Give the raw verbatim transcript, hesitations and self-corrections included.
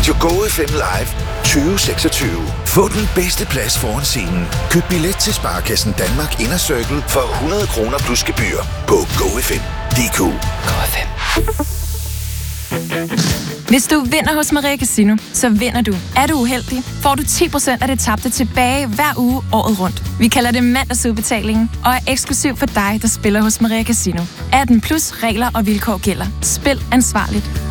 Radio Go F M Live tyve seksogtyve. Få den bedste plads foran scenen. Køb billet til Sparekassen Danmark Inner Circle for hundrede kroner plus gebyr på go f m punktum d k. Go F M. Hvis du vinder hos Maria Casino, så vinder du. Er du uheldig, får du ti procent af det tabte tilbage hver uge året rundt. Vi kalder det mandagsudbetalingen og er eksklusiv for dig, der spiller hos Maria Casino. atten plus regler og vilkår gælder. Spil ansvarligt.